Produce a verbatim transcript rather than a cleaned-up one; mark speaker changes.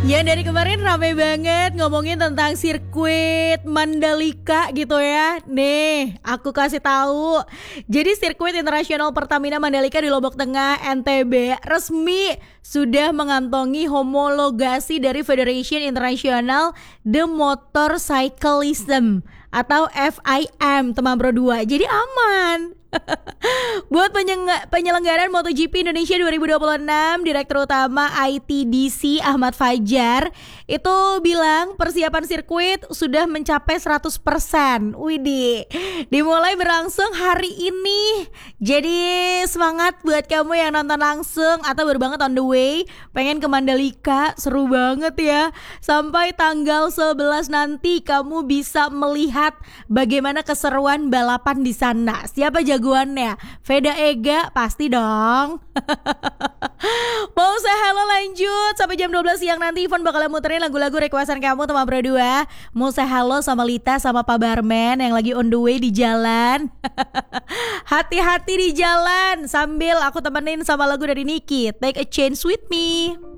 Speaker 1: Ya dari kemarin rame banget ngomongin tentang sirkuit Mandalika gitu ya. Nih, aku kasih tahu. Jadi sirkuit internasional Pertamina Mandalika di Lombok Tengah, N T B resmi sudah mengantongi homologasi dari Federation International The Motorcyclism atau F I M teman Bro dua. Jadi aman. Buat penyeng- penyelenggaraan MotoGP Indonesia dua ribu dua puluh enam, Direktur Utama I T D C Ahmad Fajar itu bilang persiapan sirkuit sudah mencapai seratus persen. Widih, dimulai berlangsung hari ini. Jadi semangat buat kamu yang nonton langsung atau baru banget on the way pengen ke Mandalika, seru banget ya. Sampai tanggal sebelas nanti kamu bisa melihat bagaimana keseruan balapan di sana. Siapa jagoannya? Veda Ega pasti dong. Mau saya halo lanjut sampai jam dua belas siang nanti Ivan bakalan muterin lagu-lagu requestan kamu teman Bro dua. Mau saya halo sama Lita sama Pak Barman yang lagi on the way di jalan. Hati-hati di jalan sambil aku temenin sama lagu dari Niki, Take a Chance with Me.